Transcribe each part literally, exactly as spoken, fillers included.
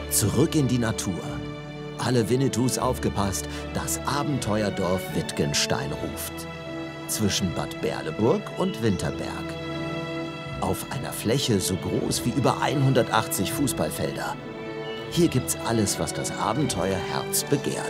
Zurück in die Natur. Alle Winnetous aufgepasst, das Abenteuerdorf Wittgenstein ruft. Zwischen Bad Berleburg und Winterberg. Auf einer Fläche so groß wie über hundertachtzig Fußballfelder. Hier gibt's alles, was das Abenteuerherz begehrt.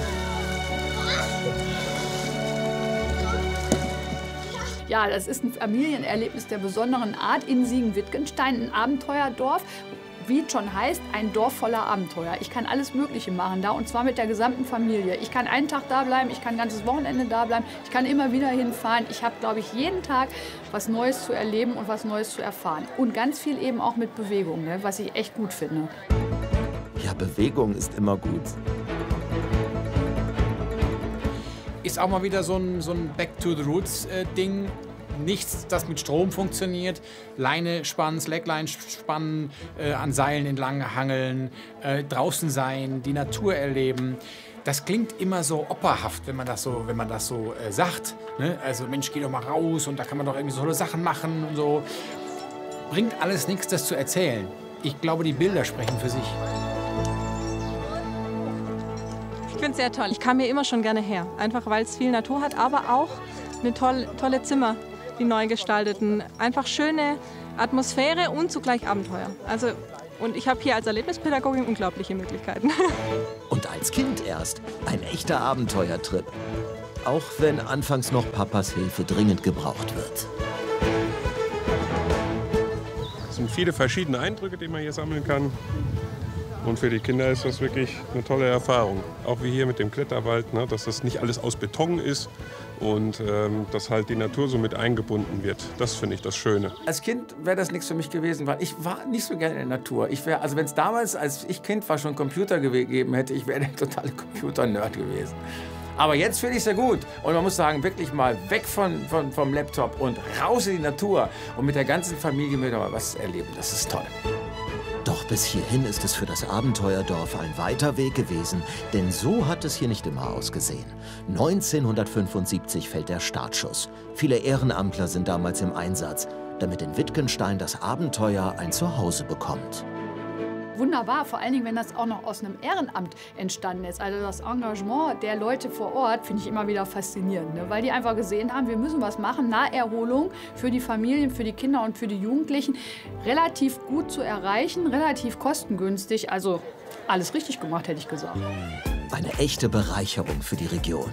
Ja, das ist ein Familienerlebnis der besonderen Art in Siegen-Wittgenstein, ein Abenteuerdorf. Wie es schon heißt, ein Dorf voller Abenteuer. Ich kann alles Mögliche machen da, und zwar mit der gesamten Familie. Ich kann einen Tag da bleiben, ich kann ein ganzes Wochenende da bleiben, ich kann immer wieder hinfahren. Ich habe, glaube ich, jeden Tag was Neues zu erleben und was Neues zu erfahren. Und ganz viel eben auch mit Bewegung, ne, was ich echt gut finde. Ja, Bewegung ist immer gut. Ist auch mal wieder so ein, so ein Back-to-the-Roots-Ding. Äh, Nichts, das mit Strom funktioniert. Leine spannen, Slackline spannen, äh, an Seilen entlang hangeln, äh, draußen sein, die Natur erleben. Das klingt immer so opperhaft, wenn man das so, wenn man das so äh, sagt. Ne? Also Mensch, geh doch mal raus und da kann man doch irgendwie so tolle Sachen machen und so. Bringt alles nichts, das zu erzählen. Ich glaube, die Bilder sprechen für sich. Ich finde es sehr toll. Ich kam hier immer schon gerne her. Einfach weil es viel Natur hat, aber auch eine tolle, tolle Zimmer, die neu gestalteten. Einfach schöne Atmosphäre und zugleich Abenteuer. Also, und ich habe hier als Erlebnispädagogin unglaubliche Möglichkeiten. Und als Kind erst ein echter Abenteuertrip. Auch wenn anfangs noch Papas Hilfe dringend gebraucht wird. Es sind viele verschiedene Eindrücke, die man hier sammeln kann. Und für die Kinder ist das wirklich eine tolle Erfahrung. Auch wie hier mit dem Kletterwald, ne, dass das nicht alles aus Beton ist und ähm, dass halt die Natur so mit eingebunden wird. Das finde ich das Schöne. Als Kind wäre das nichts für mich gewesen, weil ich war nicht so gerne in der Natur. Ich wär, also wenn es damals, als ich Kind war, schon Computer gegeben hätte, ich wäre der totale Computer-Nerd gewesen. Aber jetzt finde ich es sehr gut. Und man muss sagen, wirklich mal weg von, von, vom Laptop und raus in die Natur. Und mit der ganzen Familie wieder mal was erleben. Das ist toll. Doch bis hierhin ist es für das Abenteuerdorf ein weiter Weg gewesen, denn so hat es hier nicht immer ausgesehen. neunzehnhundertfünfundsiebzig fällt der Startschuss. Viele Ehrenamtler sind damals im Einsatz, damit in Wittgenstein das Abenteuer ein Zuhause bekommt. Wunderbar, vor allen Dingen, wenn das auch noch aus einem Ehrenamt entstanden ist. Also das Engagement der Leute vor Ort finde ich immer wieder faszinierend, ne? Weil die einfach gesehen haben, wir müssen was machen, Naherholung für die Familien, für die Kinder und für die Jugendlichen. Relativ gut zu erreichen, relativ kostengünstig, also alles richtig gemacht, hätte ich gesagt. Eine echte Bereicherung für die Region.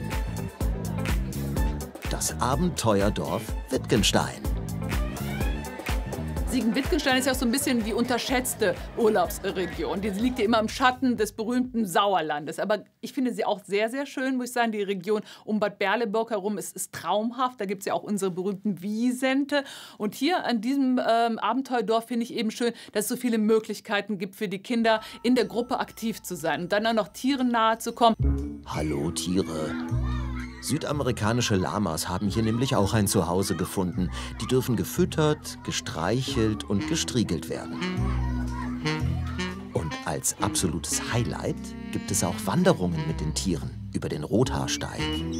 Das Abenteuerdorf Wittgenstein. Siegen-Wittgenstein ist ja so ein bisschen die unterschätzte Urlaubsregion. Die liegt ja immer im Schatten des berühmten Sauerlandes. Aber ich finde sie auch sehr, sehr schön, muss ich sagen. Die Region um Bad Berleburg herum ist, ist traumhaft. Da gibt es ja auch unsere berühmten Wiesente. Und hier an diesem ähm, Abenteuerdorf finde ich eben schön, dass es so viele Möglichkeiten gibt für die Kinder, in der Gruppe aktiv zu sein und dann auch noch Tieren nahe zu kommen. Hallo Tiere. Südamerikanische Lamas haben hier nämlich auch ein Zuhause gefunden. Die dürfen gefüttert, gestreichelt und gestriegelt werden. Und als absolutes Highlight gibt es auch Wanderungen mit den Tieren über den Rothaarsteig.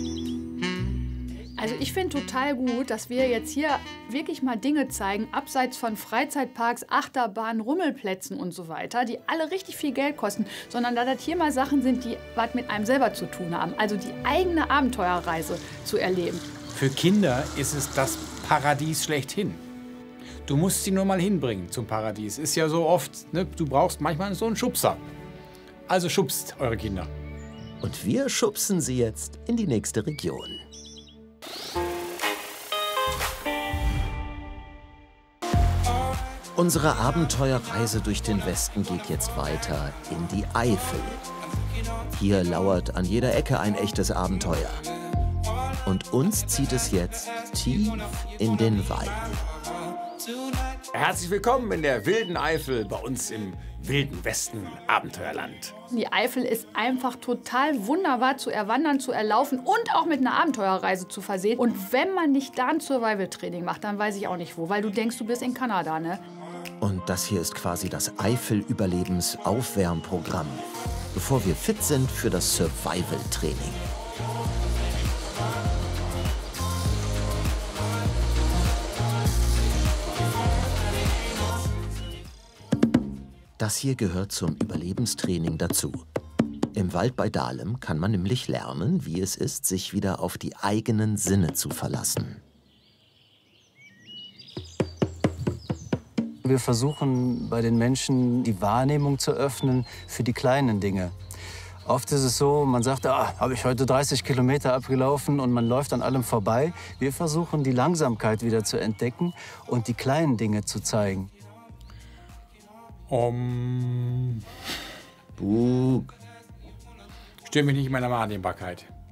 Also ich finde total gut, dass wir jetzt hier wirklich mal Dinge zeigen, abseits von Freizeitparks, Achterbahnen, Rummelplätzen und so weiter, die alle richtig viel Geld kosten, sondern dass das hier mal Sachen sind, die was mit einem selber zu tun haben. Also die eigene Abenteuerreise zu erleben. Für Kinder ist es das Paradies schlechthin. Du musst sie nur mal hinbringen zum Paradies. Ist ja so oft, ne? Du brauchst manchmal so einen Schubser. Also schubst eure Kinder. Und wir schubsen sie jetzt in die nächste Region. Unsere Abenteuerreise durch den Westen geht jetzt weiter in die Eifel. Hier lauert an jeder Ecke ein echtes Abenteuer. Und uns zieht es jetzt tief in den Wald. Herzlich willkommen in der wilden Eifel, bei uns im wilden Westen Abenteuerland. Die Eifel ist einfach total wunderbar zu erwandern, zu erlaufen und auch mit einer Abenteuerreise zu versehen. Und wenn man nicht da ein Survival-Training macht, dann weiß ich auch nicht wo, weil du denkst, du bist in Kanada, ne? Und das hier ist quasi das Eifel-Überlebens-Aufwärmprogramm, bevor wir fit sind für das Survival-Training. Das hier gehört zum Überlebenstraining dazu. Im Wald bei Dahlem kann man nämlich lernen, wie es ist, sich wieder auf die eigenen Sinne zu verlassen. Wir versuchen bei den Menschen die Wahrnehmung zu öffnen für die kleinen Dinge. Oft ist es so, man sagt, ah, habe ich heute dreißig Kilometer abgelaufen und man läuft an allem vorbei. Wir versuchen die Langsamkeit wieder zu entdecken und die kleinen Dinge zu zeigen. Um. Bug. Stört mich nicht in meiner Wahrnehmbarkeit.